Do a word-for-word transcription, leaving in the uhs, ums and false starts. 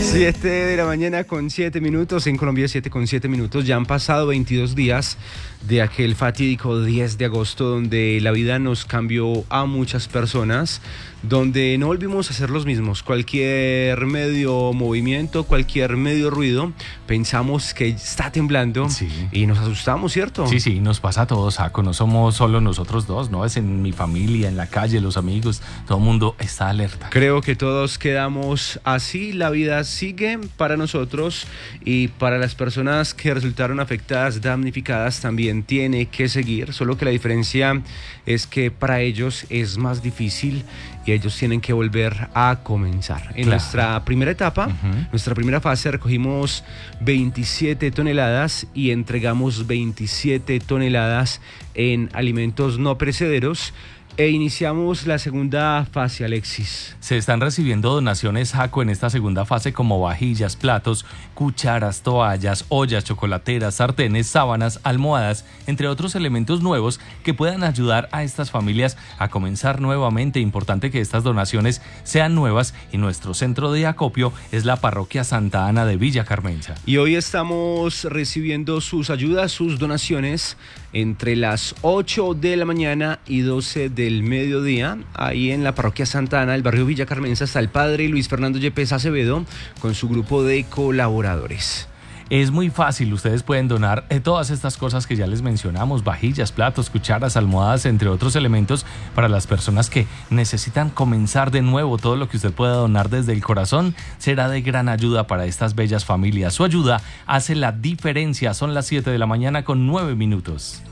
siete de la mañana con siete minutos, en Colombia siete con siete minutos. Ya han pasado veintidós días de aquel fatídico diez de agosto donde la vida nos cambió a muchas personas, donde no volvimos a ser los mismos. Cualquier medio movimiento, cualquier medio ruido, pensamos que está temblando, sí, y nos asustamos, ¿cierto? Sí, sí, nos pasa a todos, Jaco. No somos solo nosotros dos, ¿no? Es en mi familia, en la calle, los amigos, todo el mundo está alerta. Creo que todos quedamos así. La vida sigue para nosotros y para las personas que resultaron afectadas, damnificadas, también tiene que seguir, solo que la diferencia es que para ellos es más difícil y ellos tienen que volver a comenzar. En claro. nuestra primera etapa, uh-huh. nuestra primera fase, recogimos veintisiete toneladas y entregamos veintisiete toneladas en alimentos no perecederos. E iniciamos la segunda fase, Alexis. Se están recibiendo donaciones, Jaco, en esta segunda fase como vajillas, platos, cucharas, toallas, ollas, chocolateras, sartenes, sábanas, almohadas, entre otros elementos nuevos que puedan ayudar a estas familias a comenzar nuevamente. Importante que estas donaciones sean nuevas y nuestro centro de acopio es la parroquia Santa Ana de Villa Carmenza. Y hoy estamos recibiendo sus ayudas, sus donaciones entre las ocho de la mañana y doce del mediodía, ahí en la parroquia Santa Ana del barrio Villa Carmenza. Está el padre Luis Fernando Yepes Acevedo con su grupo de colaboradores. Es muy fácil, ustedes pueden donar eh, todas estas cosas que ya les mencionamos, vajillas, platos, cucharas, almohadas, entre otros elementos, para las personas que necesitan comenzar de nuevo. Todo lo que usted pueda donar desde el corazón será de gran ayuda para estas bellas familias. Su ayuda hace la diferencia. Son las siete de la mañana con nueve minutos.